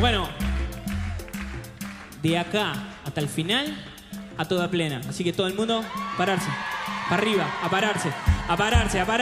Bueno, de acá hasta el final, a toda plena. Así que todo el mundo, pararse. Para arriba, a pararse, a pararse, a pararse.